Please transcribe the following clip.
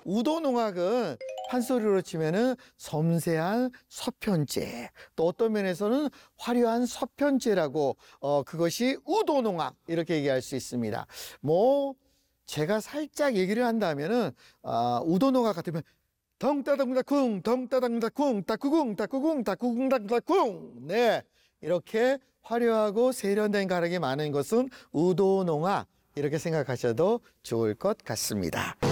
우도농악은 판소리로 치면은 섬세한 서편제, 또 어떤 면에서는 화려한 서편제라고 그것이 우도농악 이렇게 얘기할 수 있습니다. 뭐 제가 살짝 얘기를 한다면은 우도농악 같으면 덩따덩따쿵 덩따덩따쿵 따꾸궁 따꾸궁 따꾸궁 따꾸궁, 네, 이렇게 화려하고 세련된 가락이 많은 것은 우도농악 이렇게 생각하셔도 좋을 것 같습니다.